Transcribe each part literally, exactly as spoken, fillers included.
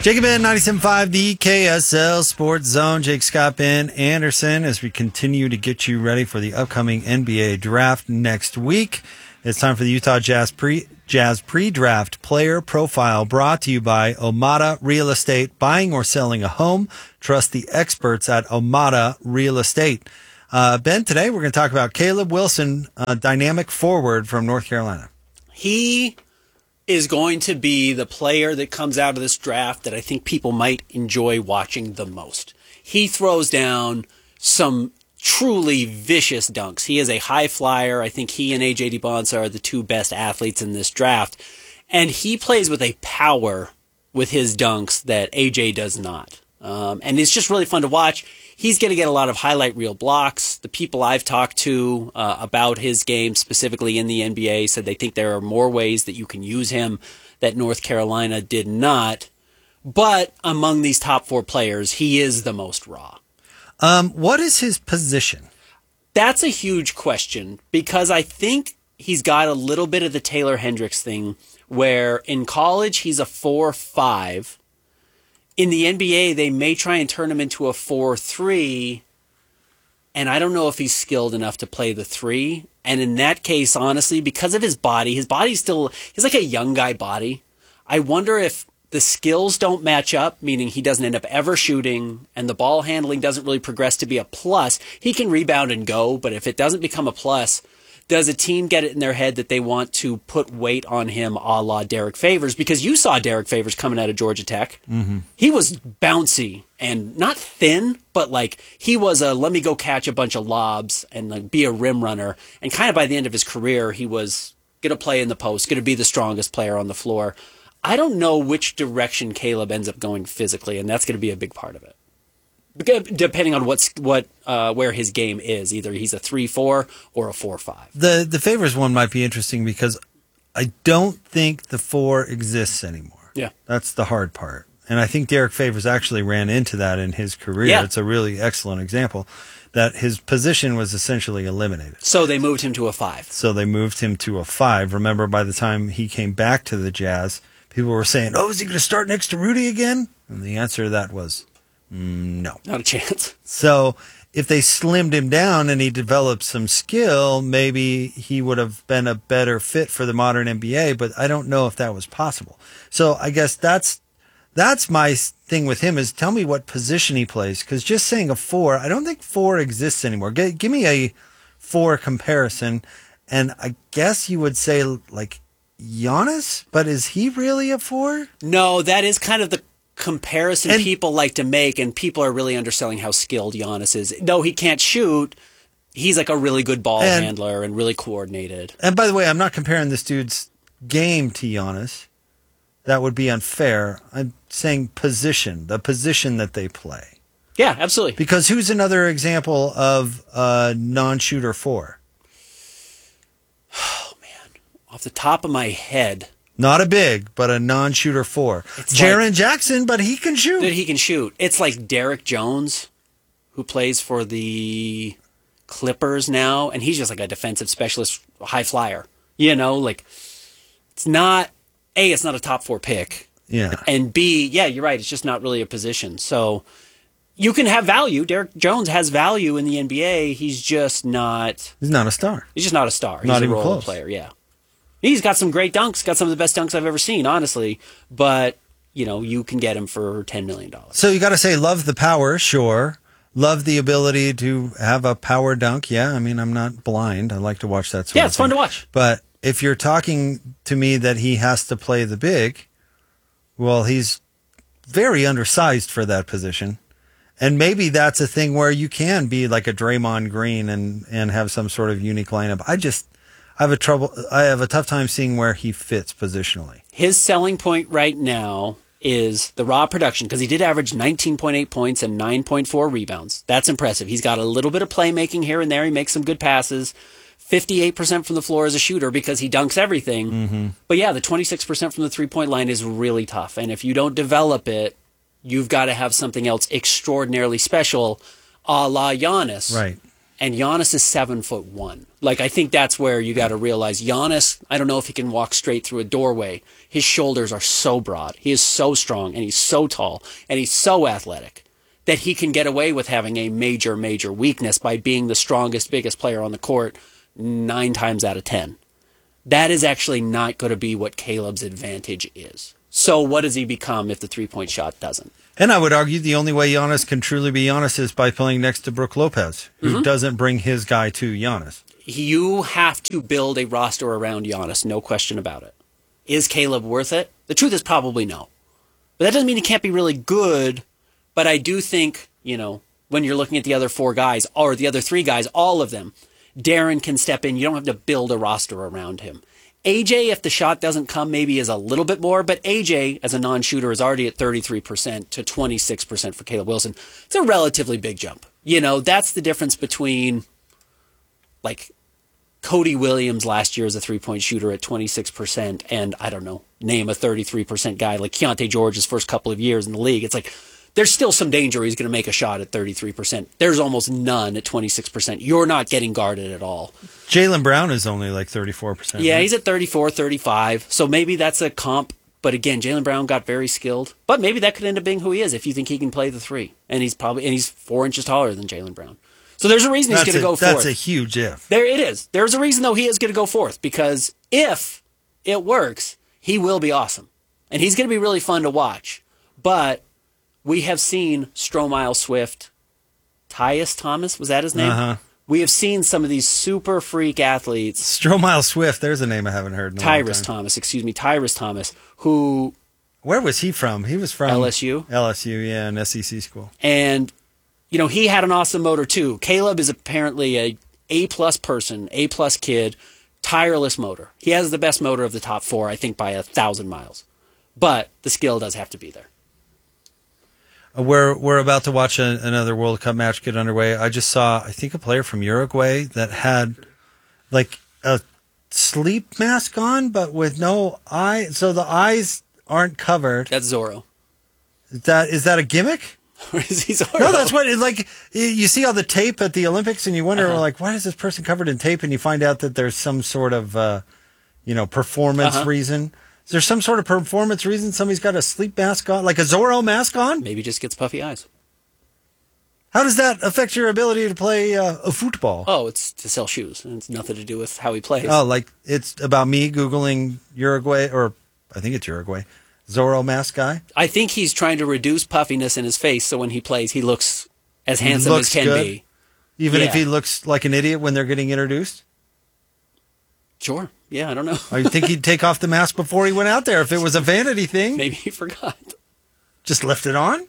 Jacob Ben, ninety-seven point five, the K S L Sports Zone. Jake Scott Ben Anderson, as we continue to get you ready for the upcoming N B A draft next week. It's time for the Utah Jazz pre Jazz pre-draft player profile, brought to you by Omada Real Estate. Buying or selling a home? Trust the experts at Omada Real Estate. Uh, Ben, today we're going to talk about Caleb Wilson, a dynamic forward from North Carolina. He is going to be the player that comes out of this draft that I think people might enjoy watching the most. He throws down some truly vicious dunks. He is a high flyer. I think he and A J DeBonsa are the two best athletes in this draft. And he plays with a power with his dunks that A J does not. Um, and it's just really fun to watch. He's going to get a lot of highlight reel blocks. The people I've talked to uh, about his game, specifically in the N B A, said they think there are more ways that you can use him that North Carolina did not. But among these top four players, he is the most raw. Um, what is his position? That's a huge question, because I think he's got a little bit of the Taylor Hendricks thing, where in college he's a four five. In the N B A, they may try and turn him into a four three, and I don't know if he's skilled enough to play the three. And in that case, honestly, because of his body, his body's still, he's like a young guy body. I wonder if the skills don't match up, meaning he doesn't end up ever shooting, and the ball handling doesn't really progress to be a plus. He can rebound and go, but if it doesn't become a plus, does a team get it in their head that they want to put weight on him a la Derek Favors? Because you saw Derek Favors coming out of Georgia Tech. Mm-hmm. He was bouncy and not thin, but like he was a let me go catch a bunch of lobs and like be a rim runner. And kind of by the end of his career, he was going to play in the post, going to be the strongest player on the floor. I don't know which direction Caleb ends up going physically, and that's going to be a big part of it. Depending on what's what uh, where his game is, either he's a three four or a four five. The the Favors one might be interesting because I don't think the four exists anymore. Yeah, that's the hard part, and I think Derek Favors actually ran into that in his career. Yeah. It's a really excellent example that his position was essentially eliminated. So they moved him to a five. So they moved him to a five. Remember, by the time he came back to the Jazz, people were saying, "Oh, is he going to start next to Rudy again?" And the answer to that was no. Not a chance. So if they slimmed him down and he developed some skill, maybe he would have been a better fit for the modern N B A, but I don't know if that was possible. So I guess that's that's my thing with him, is tell me what position he plays, because just saying a four, I don't think four exists anymore. G- give me a four comparison, and I guess you would say like Giannis, but is he really a four? No, that is kind of the comparison and, people like to make, and people are really underselling how skilled Giannis is. No, he can't shoot. He's like a really good ball and, handler and really coordinated. And by the way, I'm not comparing this dude's game to Giannis. That would be unfair. I'm saying position, the position that they play. Yeah, absolutely. Because who's another example of a non-shooter four? Oh, man. Off the top of my head, not a big, but a non-shooter four. Jaren like, Jackson, but he can shoot. Dude, he can shoot. It's like Derek Jones, who plays for the Clippers now, and he's just like a defensive specialist, high flyer. You know, like, it's not, A, it's not a top four pick. Yeah. And B, yeah, you're right, it's just not really a position. So you can have value. Derek Jones has value in the N B A. He's just not. He's not a star. He's just not a star. He's not a even role close. player, yeah. He's got some great dunks, got some of the best dunks I've ever seen, honestly. But, you know, you can get him for ten million dollars. So you got to say, love the power, sure. Love the ability to have a power dunk. Yeah, I mean, I'm not blind. I like to watch that sort yeah, of it's fun to watch. But if you're talking to me that he has to play the big, well, he's very undersized for that position. And maybe that's a thing where you can be like a Draymond Green and, and have some sort of unique lineup. I just... I have a trouble. I have a tough time seeing where he fits positionally. His selling point right now is the raw production, because he did average nineteen point eight points and nine point four rebounds. That's impressive. He's got a little bit of playmaking here and there. He makes some good passes. fifty-eight percent from the floor as a shooter because he dunks everything. Mm-hmm. But yeah, the twenty-six percent from the three-point line is really tough. And if you don't develop it, you've got to have something else extraordinarily special, a la Giannis. Right. and Giannis is seven foot one. Like, I think that's where you got to realize Giannis, I don't know if he can walk straight through a doorway. His shoulders are so broad. He is so strong, and he's so tall, and he's so athletic that he can get away with having a major, major weakness by being the strongest, biggest player on the court nine times out of ten. That is actually not going to be what Caleb's advantage is. So what does he become if the three-point shot doesn't? And I would argue the only way Giannis can truly be Giannis is by playing next to Brook Lopez, who mm-hmm. doesn't bring his guy to Giannis. You have to build a roster around Giannis, no question about it. Is Caleb worth it? The truth is probably no. But that doesn't mean he can't be really good. But I do think, you know, when you're looking at the other four guys, or the other three guys, all of them, Darren can step in. You don't have to build a roster around him. A J, if the shot doesn't come, maybe is a little bit more, but A J, as a non-shooter, is already at thirty-three percent to twenty-six percent for Caleb Wilson. It's a relatively big jump. You know, that's the difference between, like, Cody Williams last year as a three-point shooter at twenty-six percent, and, I don't know, name a thirty-three percent guy like Keontae George's first couple of years in the league. It's like, there's still some danger he's going to make a shot at thirty-three percent. There's almost none at twenty-six percent. You're not getting guarded at all. Jaylen Brown is only like thirty-four percent. Yeah, right? he's at thirty-four, thirty-five. So maybe that's a comp. But again, Jaylen Brown got very skilled. But maybe that could end up being who he is if you think he can play the three. And he's probably and he's four inches taller than Jaylen Brown. So there's a reason he's going to go fourth. That's a huge if. There it is. There's a reason, though, he is going to go fourth. Because if it works, he will be awesome. And he's going to be really fun to watch. But we have seen Stromile Swift, Tyus Thomas, was that his name? Uh-huh. We have seen some of these super freak athletes. Stromile Swift, there's a name I haven't heard in a Tyrus long time. Thomas, excuse me, Tyrus Thomas, who... Where was he from? He was from... L S U. L S U, yeah, an S E C school. And, you know, he had an awesome motor, too. Caleb is apparently a A-plus person, A-plus kid, tireless motor. He has the best motor of the top four, I think, by a thousand miles. But the skill does have to be there. We're we're about to watch a, another World Cup match get underway. I just saw, I think, a player from Uruguay that had like a sleep mask on, but with no eye, so the eyes aren't covered. That's Zorro. Is that is that a gimmick? Or is he Zorro? No, that's what. It's like you see all the tape at the Olympics, and you wonder, uh-huh. like, why is this person covered in tape? And you find out that there's some sort of, uh, you know, performance uh-huh. reason. Is there some sort of performance reason somebody's got a sleep mask on, like a Zorro mask on? Maybe just gets puffy eyes. How does that affect your ability to play uh, a football? Oh, it's to sell shoes. And it's nothing to do with how he plays. Oh, like it's about me Googling Uruguay, or I think it's Uruguay, Zorro mask guy? I think he's trying to reduce puffiness in his face so when he plays, he looks as handsome looks as can good, be. Even yeah. if he looks like an idiot when they're getting introduced? Sure. Yeah, I don't know. I think he'd take off the mask before he went out there if it was a vanity thing. Maybe he forgot. Just left it on?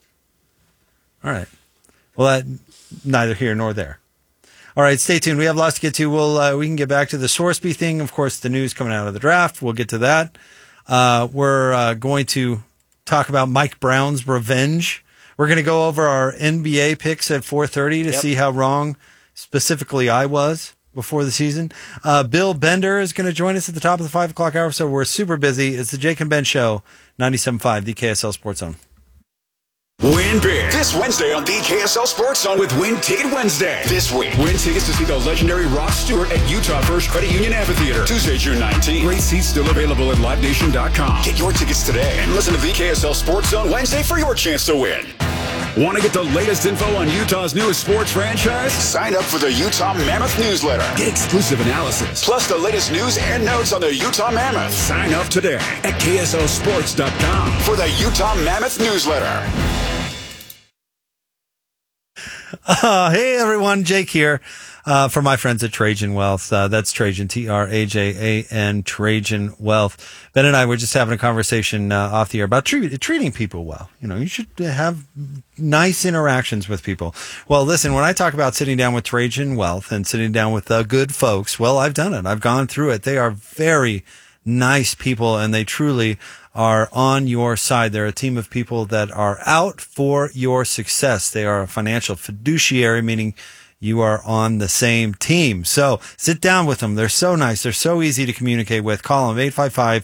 All right. Well, that, neither here nor there. All right, stay tuned. We have lots to get to. We'll, uh, we can get back to the Sorsby thing. Of course, the news coming out of the draft. We'll get to that. Uh, we're uh, going to talk about Mike Brown's revenge. We're going to go over our N B A picks at four thirty to yep. see how wrong specifically I was before the season. Uh, Bill Bender is going to join us at the top of the five o'clock hour, so we're super busy. It's the Jake and Ben Show, ninety-seven point five, the K S L Sports Zone. Win big this Wednesday on the K S L Sports Zone with Win Ticket Wednesday. This week, win tickets to see the legendary Rod Stewart at Utah First Credit Union Amphitheater. Tuesday, June nineteenth. Great seats still available at live nation dot com. Get your tickets today and listen to the K S L Sports Zone Wednesday for your chance to win. Want to get the latest info on Utah's newest sports franchise? Sign up for the Utah Mammoth newsletter. Get exclusive analysis, plus the latest news and notes on the Utah Mammoth. Sign up today at K S L sports dot com for the Utah Mammoth newsletter. Uh, hey, everyone. Jake here uh, for my friends at Trajan Wealth. Uh, that's Trajan, T R A J A N, Trajan Wealth. Ben and I were just having a conversation uh, off the air about treat, treating people well. You know, you should have nice interactions with people. Well, listen, when I talk about sitting down with Trajan Wealth and sitting down with uh, good folks, well, I've done it. I've gone through it. They are very nice people, and they truly are on your side. They're a team of people that are out for your success. They are a financial fiduciary, meaning you are on the same team. So sit down with them. They're so nice. They're so easy to communicate with. Call them eight five five,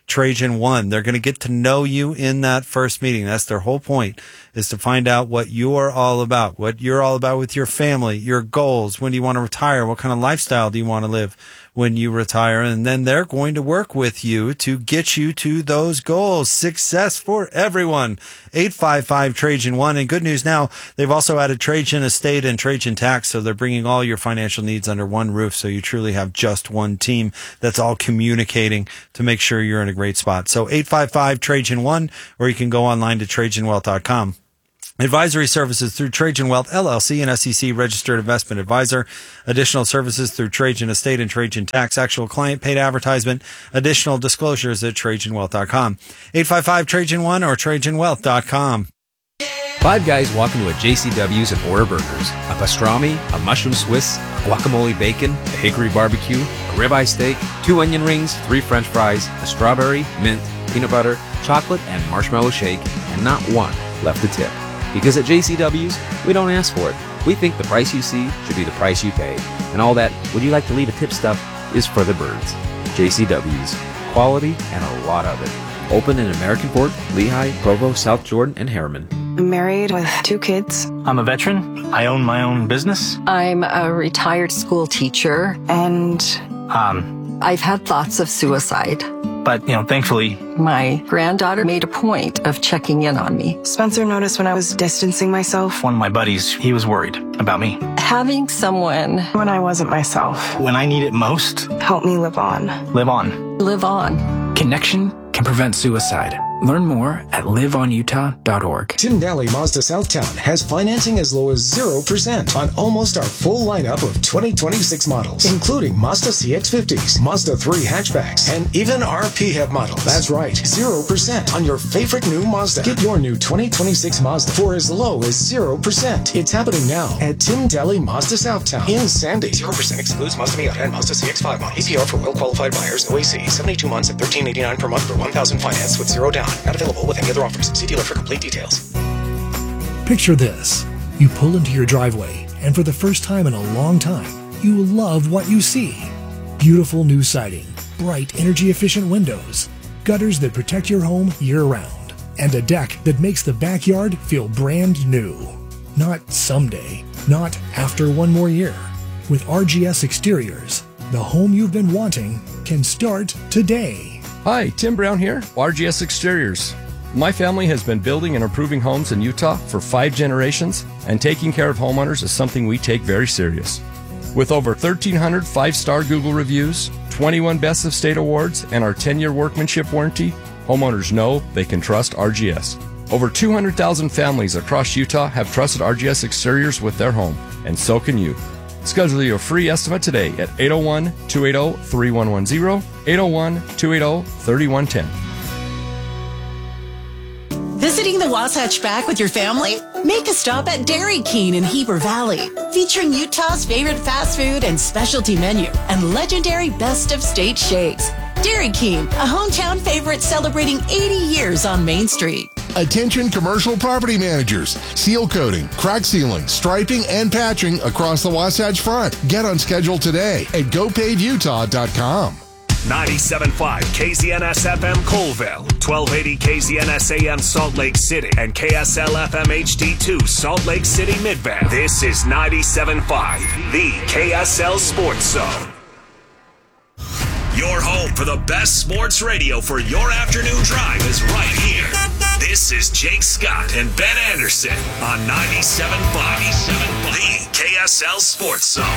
Trajan One. They're going to get to know you in that first meeting. That's their whole point, is to find out what you're all about, what you're all about with your family, your goals. When do you want to retire? What kind of lifestyle do you want to live when you retire? And then they're going to work with you to get you to those goals. Success for everyone. eight five five Trajan one. And good news now, they've also added Trajan Estate and Trajan Tax, so they're bringing all your financial needs under one roof, so you truly have just one team that's all communicating to make sure you're in a great spot. So eight five five Trajan one, or you can go online to Trajan Wealth dot com. Advisory services through Trajan Wealth, L L C, and S E C registered investment advisor. Additional services through Trajan Estate and Trajan Tax. Actual client paid advertisement. Additional disclosures at Trajan Wealth dot com. eight five five Trajan one or Trajan Wealth dot com. Five guys walk into a J C W's and order burgers. A pastrami, a mushroom Swiss, guacamole bacon, a hickory barbecue, a ribeye steak, two onion rings, three french fries, a strawberry, mint, peanut butter, chocolate, and marshmallow shake, and not one left to tip. Because at J C W's, we don't ask for it. We think the price you see should be the price you pay. And all that would you like to leave a tip stuff is for the birds. J C W's. Quality and a lot of it. Open in American Fork, Lehigh, Provo, South Jordan, and Harriman. I'm married with two kids. I'm a veteran. I own my own business. I'm a retired school teacher. And Um, I've had thoughts of suicide. but, you know, thankfully, My granddaughter made a point of checking in on me. Spencer noticed when I was distancing myself. one of my buddies, he was worried about me. Having someone When I wasn't myself. When I need it most, Help me live on. live on. live on. Connection can prevent suicide. Learn more at live on utah dot org. Tim Daly Mazda Southtown has financing as low as zero percent on almost our full lineup of twenty twenty-six models, including Mazda C X fifties, Mazda three hatchbacks, and even our P HEV models. That's right, zero percent on your favorite new Mazda. Get your new twenty twenty-six Mazda for as low as zero percent. It's happening now at Tim Daly Mazda Southtown in Sandy. zero percent excludes Mazda Miata and Mazda C X five models. A P R for well-qualified buyers, O A C, seventy-two months at thirteen eighty-nine per month for one thousand finance with zero down. Not available with any other offers. See dealer for complete details. Picture this. You pull into your driveway, and for the first time in a long time, you love what you see. Beautiful new siding, bright energy-efficient windows, gutters that protect your home year-round, and a deck that makes the backyard feel brand new. Not someday, not after one more year. With R G S Exteriors, the home you've been wanting can start today. Hi, Tim Brown here, R G S Exteriors. My family has been building and improving homes in Utah for five generations, and taking care of homeowners is something we take very serious. With over thirteen hundred five-star Google reviews, twenty-one Best of State awards, and our ten-year workmanship warranty, homeowners know they can trust R G S. Over two hundred thousand families across Utah have trusted R G S Exteriors with their home, and so can you. Schedule your free estimate today at eight oh one, two eight oh, three one one zero, eight oh one, two eight oh, three one one zero. Visiting the Wasatch Back with your family? Make a stop at Dairy King in Heber Valley, featuring Utah's favorite fast food and specialty menu and legendary best of state shakes. Dairy King, a hometown favorite celebrating eighty years on Main Street. Attention commercial property managers. Seal coating, crack sealing, striping, and patching across the Wasatch Front. Get on schedule today at go pave utah dot com. ninety-seven point five K Z N S F M Colville, twelve eighty K Z N S A M Salt Lake City, and K S L F M H D two Salt Lake City Midvale. This is ninety-seven point five, the K S L Sports Zone. Your home for the best sports radio for your afternoon drive is right here. This is Jake Scott and Ben Anderson on ninety-seven point five, the K S L Sports Zone.